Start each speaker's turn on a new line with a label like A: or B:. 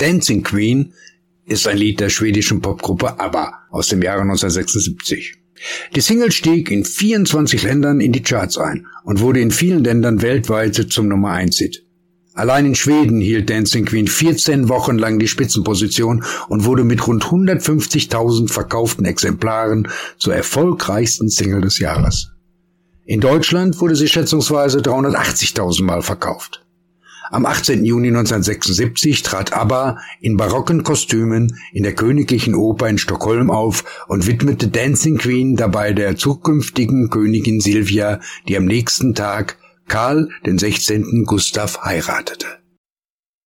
A: Dancing Queen ist ein Lied der schwedischen Popgruppe ABBA aus dem Jahre 1976. Die Single stieg in 24 Ländern in die Charts ein und wurde in vielen Ländern weltweit zum Nummer 1 Hit. Allein in Schweden hielt Dancing Queen 14 Wochen lang die Spitzenposition und wurde mit rund 150.000 verkauften Exemplaren zur erfolgreichsten Single des Jahres. In Deutschland wurde sie schätzungsweise 380.000 Mal verkauft. Am 18. Juni 1976 trat ABBA in barocken Kostümen in der Königlichen Oper in Stockholm auf und widmete Dancing Queen dabei der zukünftigen Königin Silvia, die am nächsten Tag Karl XVI. Gustav heiratete.